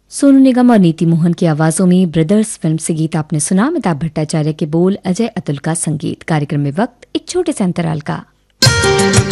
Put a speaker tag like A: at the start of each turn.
A: सोनू निगम और नीति मोहन की आवाजों में ब्रदर्स फिल्म से गीत आपने सुना। अमिताभ भट्टाचार्य के बोल, अजय अतुल का संगीत। कार्यक्रम में वक्त एक छोटे से अंतराल का।